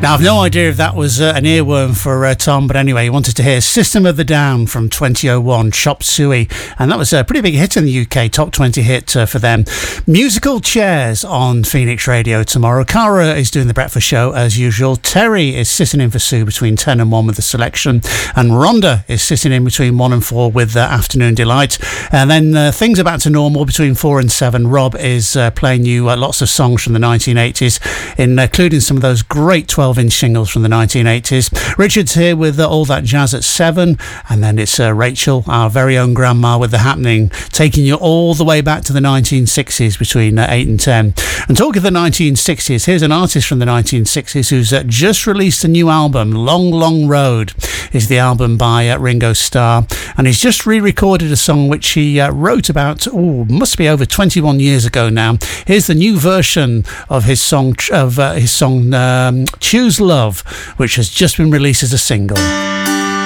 Now, I've no idea if that was an earworm for Tom, but anyway, he wanted to hear System of the Down from 2001, Chop Suey, and that was a pretty big hit in the UK, top 20 hit for them. Musical Chairs on Phoenix Radio tomorrow. Cara is doing the breakfast show as usual. Terry is sitting in for Sue between 10 and 1 with the selection, and Rhonda is sitting in between 1 and 4 with Afternoon Delight. And then things are back to normal between 4 and 7. Rob is playing you lots of songs from the 1980s, including some of those great 12-inch singles from the 1980s. Richard's here with All That Jazz at 7, and then it's Rachel, our very own grandma, with The Happening, taking you all the way back to the 1960s between 8 and 10. And talking of the 1960s, here's an artist from the 1960s who's just released a new album. Long Long Road is the album by Ringo Starr, and he's just re-recorded a song which he wrote about, must be over 21 years ago now. Here's the new version of his song Choose Love, which has just been released as a single.